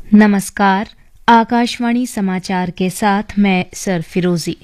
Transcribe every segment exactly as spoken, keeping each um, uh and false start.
नमस्कार। आकाशवाणी समाचार के साथ मैं सर फिरोजी।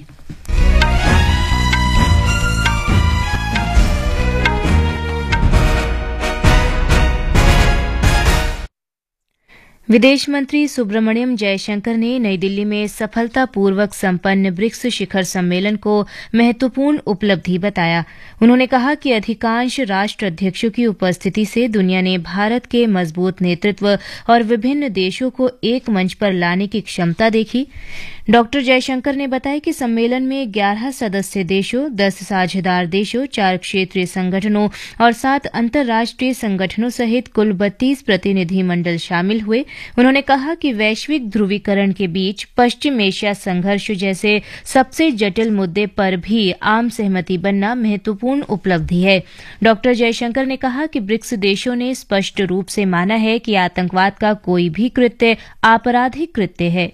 विदेश मंत्री सुब्रमण्यम जयशंकर ने नई दिल्ली में सफलतापूर्वक संपन्न ब्रिक्स शिखर सम्मेलन को महत्वपूर्ण उपलब्धि बताया। उन्होंने कहा कि अधिकांश राष्ट्र अध्यक्षों की उपस्थिति से दुनिया ने भारत के मजबूत नेतृत्व और विभिन्न देशों को एक मंच पर लाने की क्षमता देखी। डॉक्टर जयशंकर ने बताया कि सम्मेलन में ग्यारह सदस्य देशों, दस साझेदार देशों, चार क्षेत्रीय संगठनों और सात अंतर्राष्ट्रीय संगठनों सहित कुल बत्तीस प्रतिनिधिमंडल शामिल हुए। उन्होंने कहा कि वैश्विक ध्रुवीकरण के बीच पश्चिम एशिया संघर्ष जैसे सबसे जटिल मुद्दे पर भी आम सहमति बनना महत्वपूर्ण उपलब्धि है। डॉक्टर जयशंकर ने कहा कि ब्रिक्स देशों ने स्पष्ट रूप से माना है कि आतंकवाद का कोई भी कृत्य आपराधिक कृत्य है।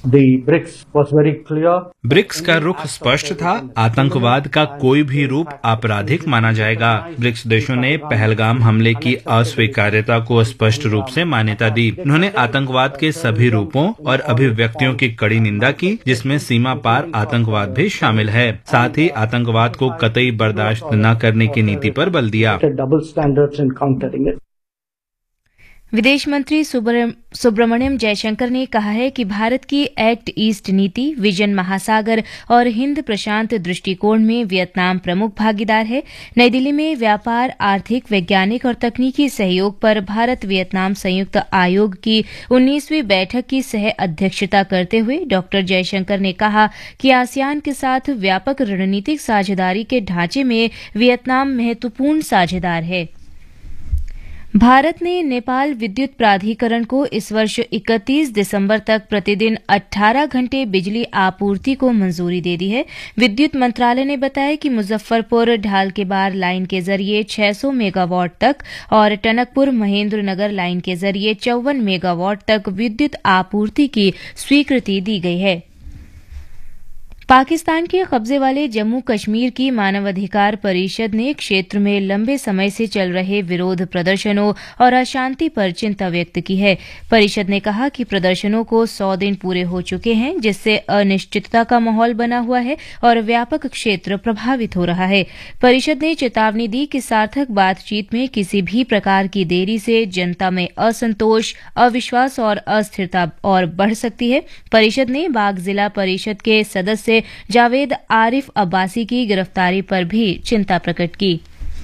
ब्रिक्स का रुख स्पष्ट था, आतंकवाद का कोई भी रूप आपराधिक माना जाएगा। ब्रिक्स देशों ने पहलगाम हमले की अस्वीकार्यता को स्पष्ट रूप से मान्यता दी। उन्होंने आतंकवाद के सभी रूपों और अभिव्यक्तियों की कड़ी निंदा की, जिसमें सीमा पार आतंकवाद भी शामिल है। साथ ही आतंकवाद को कतई बर्दाश्त न करने की नीति पर बल दिया। विदेश मंत्री सुब्रमण्यम जयशंकर ने कहा है कि भारत की एक्ट ईस्ट नीति, विजन महासागर और हिंद प्रशांत दृष्टिकोण में वियतनाम प्रमुख भागीदार है। नई दिल्ली में व्यापार, आर्थिक, वैज्ञानिक और तकनीकी सहयोग पर भारत वियतनाम संयुक्त आयोग की उन्नीसवीं बैठक की सह अध्यक्षता करते हुए डॉक्टर जयशंकर ने कहा कि आसियान के साथ व्यापक रणनीतिक साझेदारी के ढांचे में वियतनाम महत्वपूर्ण साझेदार है। भारत ने नेपाल विद्युत प्राधिकरण को इस वर्ष इकतीस दिसंबर तक प्रतिदिन अठारह घंटे बिजली आपूर्ति को मंजूरी दे दी है। विद्युत मंत्रालय ने बताया कि मुजफ्फरपुर ढाल के बार लाइन के जरिए छह सौ मेगावाट तक और टनकपुर महेंद्रनगर लाइन के जरिए चौवन मेगावाट तक विद्युत आपूर्ति की स्वीकृति दी गई है। पाकिस्तान के कब्जे वाले जम्मू कश्मीर की मानवाधिकार परिषद ने क्षेत्र में लंबे समय से चल रहे विरोध प्रदर्शनों और अशांति पर चिंता व्यक्त की है। परिषद ने कहा कि प्रदर्शनों को सौ दिन पूरे हो चुके हैं, जिससे अनिश्चितता का माहौल बना हुआ है और व्यापक क्षेत्र प्रभावित हो रहा है। परिषद ने चेतावनी दी कि सार्थक बातचीत में किसी भी प्रकार की देरी से जनता में असंतोष, अविश्वास और अस्थिरता और बढ़ सकती है। परिषद ने बाग जिला परिषद के सदस्य जावेद आरिफ अब्बासी की गिरफ्तारी पर भी चिंता प्रकट की।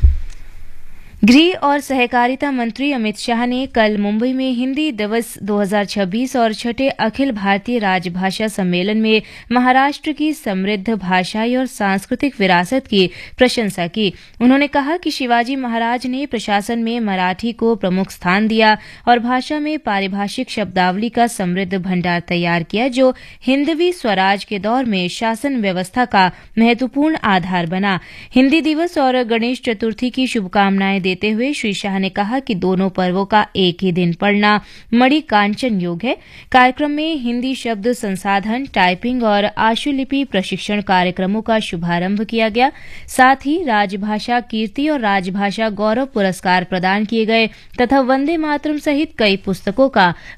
गृह और सहकारिता मंत्री अमित शाह ने कल मुंबई में हिंदी दिवस दो हज़ार छब्बीस और छठे अखिल भारतीय राजभाषा सम्मेलन में महाराष्ट्र की समृद्ध भाषाई और सांस्कृतिक विरासत की प्रशंसा की। उन्होंने कहा कि शिवाजी महाराज ने प्रशासन में मराठी को प्रमुख स्थान दिया और भाषा में पारिभाषिक शब्दावली का समृद्ध भंडार तैयार किया, जो हिंदवी स्वराज के दौर में शासन व्यवस्था का महत्वपूर्ण आधार बना। हिंदी दिवस और गणेश चतुर्थी की शुभकामनाएं देते हुए श्री शाह ने कहा कि दोनों पर्वों का एक ही दिन पड़ना मणि कांचन योग है। कार्यक्रम में हिंदी शब्द संसाधन, टाइपिंग और आशुलिपि प्रशिक्षण कार्यक्रमों का शुभारंभ किया गया। साथ ही राजभाषा कीर्ति और राजभाषा गौरव पुरस्कार प्रदान किए गए तथा वंदे मातरम सहित कई पुस्तकों का